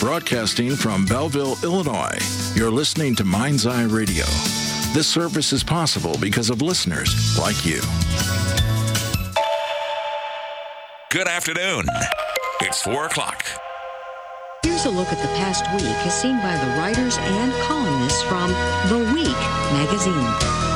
Broadcasting from Belleville, Illinois, you're listening to Mind's Eye Radio. This service is possible because of listeners like you. Good afternoon. It's 4 o'clock. Here's a look at the past week as seen by the writers and columnists from The Week magazine.